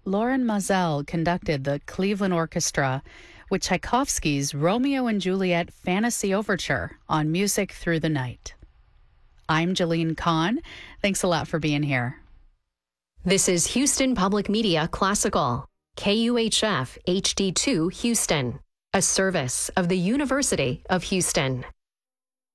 Lauren Mazel conducted the Cleveland Orchestra with Tchaikovsky's Romeo and Juliet Fantasy Overture on Music Through the Night. I'm Jeline Kahn. Thanks a lot for being here. This is Houston Public Media Classical, KUHF HD2 Houston, a service of the University of Houston.